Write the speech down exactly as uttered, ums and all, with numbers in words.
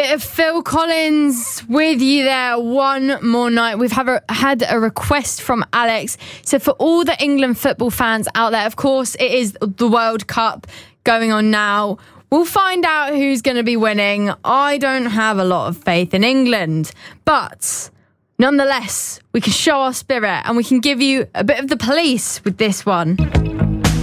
bit of Phil Collins with you there one more night. We've have a, had a request from Alex. So for all the England football fans out there, of course, it is the World Cup going on now. We'll find out who's going to be winning. I don't have a lot of faith in England, but nonetheless, we can show our spirit and we can give you a bit of the police with this one.